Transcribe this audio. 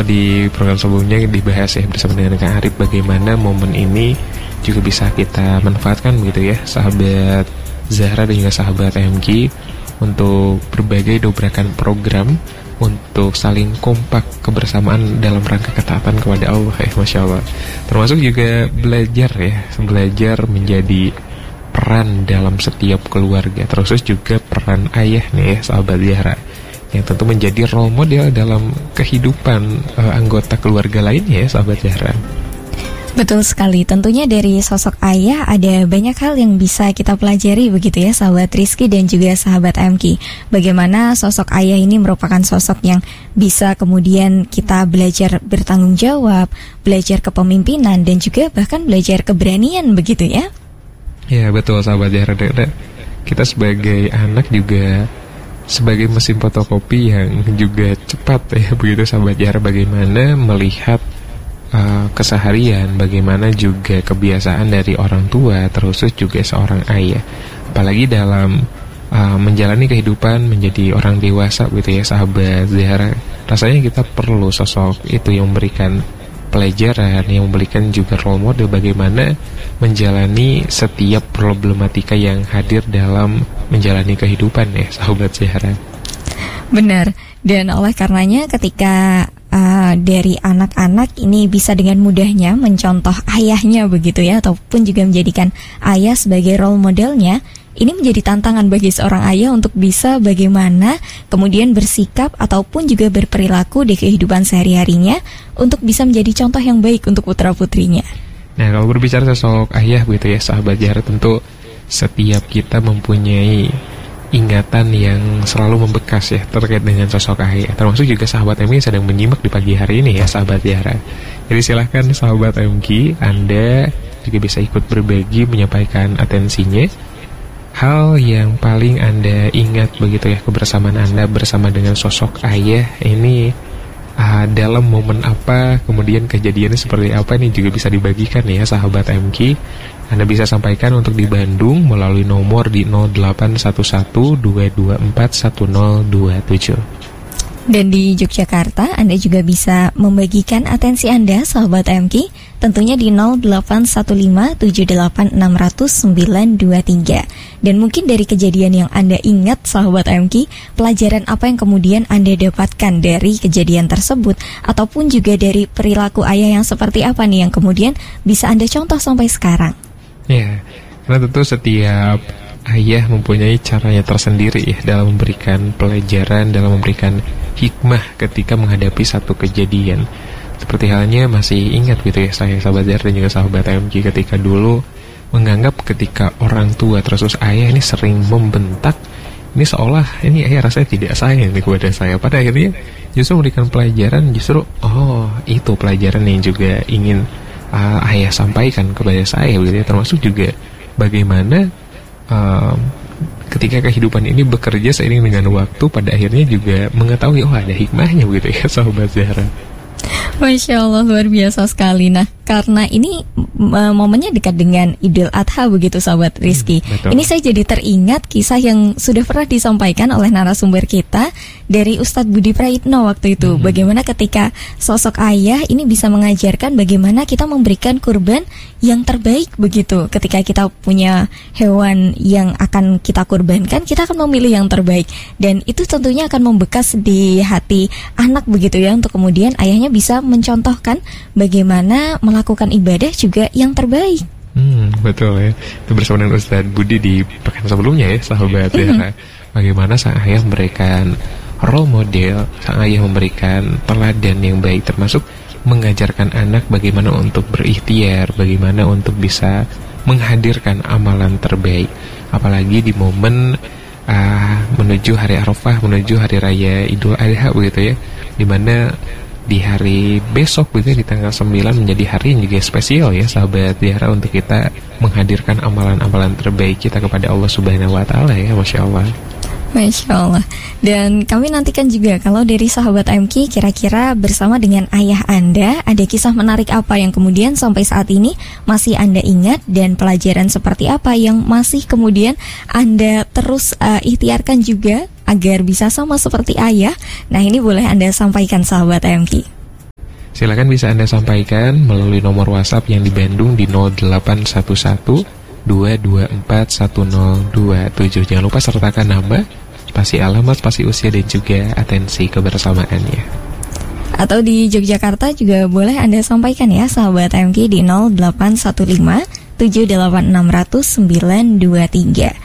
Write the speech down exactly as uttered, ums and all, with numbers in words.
di program sebelumnya dibahas ya bersama dengan Kak Arif bagaimana momen ini juga bisa kita manfaatkan begitu ya, sahabat Zahra dan juga sahabat M K, untuk berbagai dobrakan program untuk saling kompak kebersamaan dalam rangka ketaatan kepada Allah ya, Masya Allah. Termasuk juga belajar ya, belajar menjadi peran dalam setiap keluarga, terus juga peran ayah nih ya, sahabat Zahra, yang tentu menjadi role model dalam kehidupan uh, anggota keluarga lainnya ya, sahabat Zahra. Betul sekali, tentunya dari sosok ayah ada banyak hal yang bisa kita pelajari begitu ya sahabat Rizky dan juga sahabat M K. Bagaimana sosok ayah ini merupakan sosok yang bisa kemudian kita belajar bertanggung jawab, belajar kepemimpinan dan juga bahkan belajar keberanian begitu ya. Ya betul sahabat Zahra, kita sebagai anak juga sebagai mesin fotokopi yang juga cepat ya begitu sahabat Zahra, bagaimana melihat Uh, keseharian, bagaimana juga kebiasaan dari orang tua, terus juga seorang ayah, apalagi dalam uh, menjalani kehidupan menjadi orang dewasa gitu ya sahabat Zahra. Rasanya kita perlu sosok itu yang memberikan pelajaran, yang memberikan juga role model bagaimana menjalani setiap problematika yang hadir dalam menjalani kehidupan ya sahabat Zahra. Benar, dan oleh karenanya ketika Uh, dari anak-anak ini bisa dengan mudahnya mencontoh ayahnya begitu ya, ataupun juga menjadikan ayah sebagai role modelnya, ini menjadi tantangan bagi seorang ayah untuk bisa bagaimana kemudian bersikap ataupun juga berperilaku di kehidupan sehari-harinya untuk bisa menjadi contoh yang baik untuk putra-putrinya. Nah, kalau berbicara sosok ayah begitu ya sahabat Zahra, tentu setiap kita mempunyai ingatan yang selalu membekas ya terkait dengan sosok ayah. Termasuk juga sahabat M K sedang menyimak di pagi hari ini ya sahabat Zahra. Jadi silahkan sahabat M K, Anda juga bisa ikut berbagi, menyampaikan atensinya, hal yang paling Anda ingat begitu ya kebersamaan Anda bersama dengan sosok ayah ini, uh, dalam momen apa, kemudian kejadiannya seperti apa, ini juga bisa dibagikan ya sahabat M K. Anda bisa sampaikan untuk di Bandung melalui nomor di nol delapan satu satu dua dua empat satu nol dua tujuh. Dan di Yogyakarta Anda juga bisa membagikan atensi Anda sahabat M K, tentunya di nol delapan satu lima tujuh delapan enam nol nol sembilan dua tiga. Dan mungkin dari kejadian yang Anda ingat sahabat M K, pelajaran apa yang kemudian Anda dapatkan dari kejadian tersebut, ataupun juga dari perilaku ayah yang seperti apa nih yang kemudian bisa Anda contoh sampai sekarang. Ya, karena tentu setiap ayah mempunyai caranya tersendiri ya dalam memberikan pelajaran, dalam memberikan hikmah ketika menghadapi satu kejadian. Seperti halnya masih ingat gitu ya saya sahabat Zahra dan juga sahabat M K, ketika dulu menganggap ketika orang tua terus ayah ini sering membentak, ini seolah ini ayah rasanya tidak sayang nih kepada saya. Pada akhirnya justru memberikan pelajaran, justru oh itu pelajaran yang juga ingin uh, ayah sampaikan kepada saya gitu ya. Termasuk juga bagaimana uh, ketika kehidupan ini bekerja seiring dengan waktu, pada akhirnya juga mengetahui oh ada hikmahnya begitu ya sahabat Zahra. Masya Allah, luar biasa sekali. Nah, karena ini uh, momennya dekat dengan Idul Adha begitu sahabat Rizky, hmm, ini saya jadi teringat kisah yang sudah pernah disampaikan oleh narasumber kita dari Ustadz Budi Praitno waktu itu, hmm. bagaimana ketika sosok ayah ini bisa mengajarkan bagaimana kita memberikan kurban yang terbaik begitu. Ketika kita punya hewan yang akan kita kurbankan, kita akan memilih yang terbaik, dan itu tentunya akan membekas di hati anak begitu ya, untuk kemudian ayahnya bisa mencontohkan bagaimana melakukan ibadah juga yang terbaik. Hmm, betul ya. Itu bersama dengan Ustadz Budi di pekan sebelumnya ya sahabat mm-hmm. ya. Bagaimana sang ayah memberikan role model, sang ayah memberikan teladan yang baik, termasuk mengajarkan anak bagaimana untuk berikhtiar, bagaimana untuk bisa menghadirkan amalan terbaik. Apalagi di momen uh, menuju hari Arafah, menuju hari raya Idul Adha begitu ya, dimana di hari besok begitu, di tanggal sembilan menjadi hari yang juga spesial ya sahabat Zahra, untuk kita menghadirkan amalan-amalan terbaik kita kepada Allah Subhanahu wa taala ya. Masya Allah. Masya Allah. Dan kami nantikan juga kalau dari sahabat M K, kira-kira bersama dengan ayah Anda ada kisah menarik apa yang kemudian sampai saat ini masih Anda ingat, dan pelajaran seperti apa yang masih kemudian Anda terus uh, ikhtiarkan juga agar bisa sama seperti ayah. Nah, ini boleh Anda sampaikan sahabat M K. Silakan bisa Anda sampaikan melalui nomor WhatsApp yang di Bandung di nol delapan satu satu dua dua empat satu nol dua tujuh. Jangan lupa sertakan nama, spasi alamat, spasi usia, dan juga atensi kebersamaannya. Atau di Yogyakarta juga boleh Anda sampaikan ya sahabat M K di nol delapan satu lima tujuh delapan enam nol nol sembilan dua tiga.